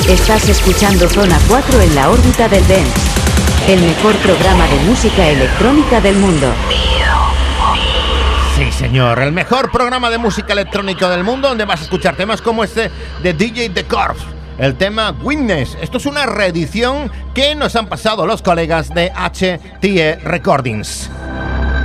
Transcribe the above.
Estás escuchando Zona 4 en la órbita del dance. El mejor programa de música electrónica del mundo. Sí, señor, el mejor programa de música electrónica del mundo, donde vas a escuchar temas como este de DJ The Corpse, el tema Witness. Esto es una reedición que nos han pasado los colegas de HTE Recordings.